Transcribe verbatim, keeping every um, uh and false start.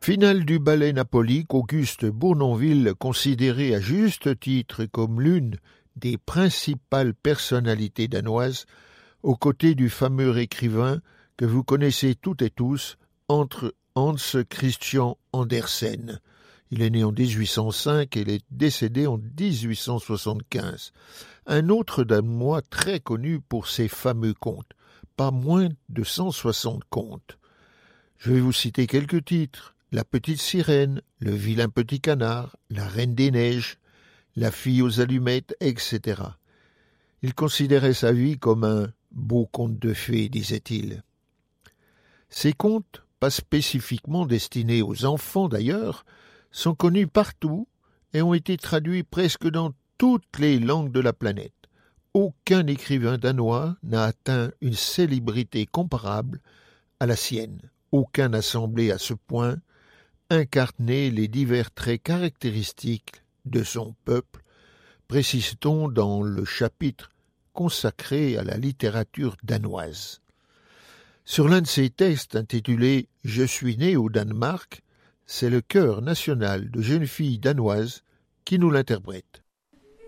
Finale du ballet Napoli qu'Auguste Bournonville considérait à juste titre comme l'une des principales personnalités danoises, aux côtés du fameux écrivain que vous connaissez toutes et tous, entre Hans Christian Andersen. Il est né en dix-huit cent cinq et il est décédé en dix-huit cent soixante-quinze. Un autre Danois très connu pour ses fameux contes, pas moins de cent soixante contes. Je vais vous citer quelques titres. La petite sirène, le vilain petit canard, la reine des neiges, la fille aux allumettes, et cetera. Il considérait sa vie comme un beau conte de fées, disait-il. Ces contes, pas spécifiquement destinés aux enfants d'ailleurs, sont connus partout et ont été traduits presque dans toutes les langues de la planète. Aucun écrivain danois n'a atteint une célébrité comparable à la sienne. Aucun n'a semblé à ce point incarner les divers traits caractéristiques de son peuple, précise-t-on dans le chapitre consacré à la littérature danoise. Sur l'un de ses textes intitulé « Je suis né au Danemark », c'est le chœur national de jeunes filles danoises qui nous l'interprète.